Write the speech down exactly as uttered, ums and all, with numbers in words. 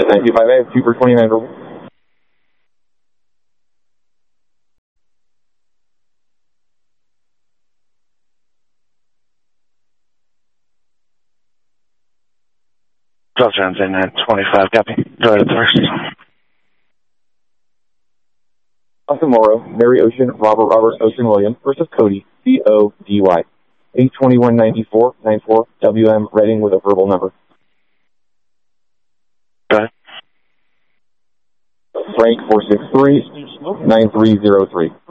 nine two five A, two for twenty-nine. twelve Transit nine twenty-five, copy. Go ahead at the first. Austin Morrow, Mary Ocean, Robert Robert Ocean Williams versus Cody, C O D Y. eight twenty-one ninety-four, ninety-four, W M Reading with a verbal number. Go ahead. Frank four six three, nine three zero three.